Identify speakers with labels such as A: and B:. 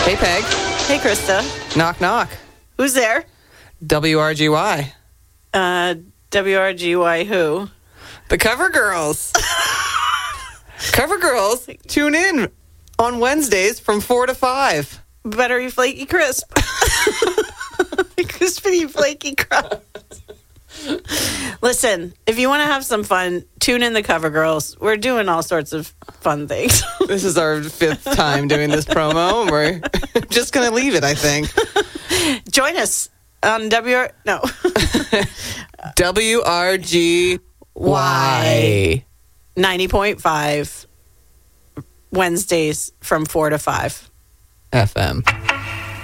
A: Hey, Peg.
B: Hey, Krista.
A: Knock, knock.
B: Who's there?
A: WRGY.
B: WRGY who?
A: The Cover Girls. Cover Girls, tune in on Wednesdays from 4 to 5.
B: Buttery flaky crisp. Crispy flaky crust. Listen, if you want to have some fun, tune in the Cover Girls. We're doing all sorts of fun things.
A: This is our 5th time doing this promo, and we're just going to leave it, I think.
B: Join us on
A: WRGY
B: 90.5 Wednesdays from 4 to 5.
A: FM.